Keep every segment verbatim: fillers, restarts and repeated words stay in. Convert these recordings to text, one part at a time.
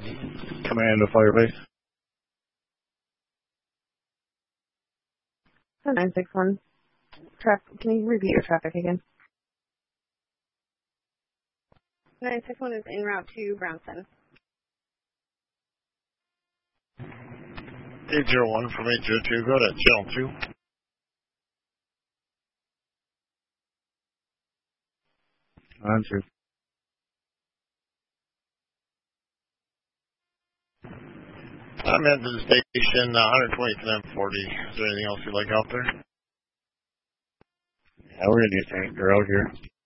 Command to Firebase. nine six one. Traffic. Can you repeat your traffic again? nine six one is en route to Brownston. eight zero one from eight zero two, go to channel two. Answer. I'm at the station, uh, one twenty to nine forty. Is there anything else you'd like out there? Yeah, we're gonna need a tanker out here.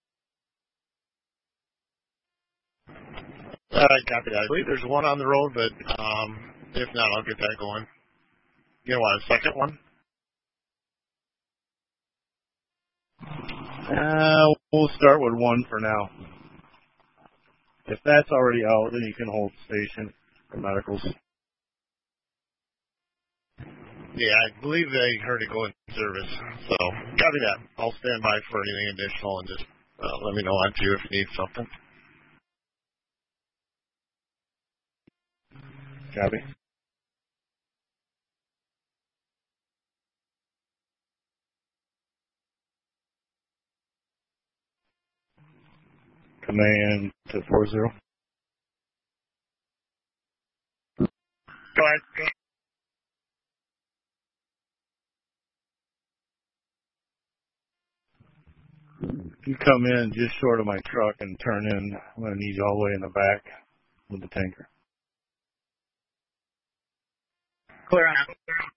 Alright, copy that. I believe there's one on the road, but um, if not, I'll get that going. You want a second one? Uh, we'll start with one for now. If that's already out, then you can hold station for medicals. Yeah, I believe they heard it go in service. So, copy that. I'll stand by for anything additional and just uh, let me know on you if you need something. Copy. Command to four zero. Go ahead. Go ahead. You come in just short of my truck and turn in. I'm going to need you all the way in the back with the tanker. Clear on.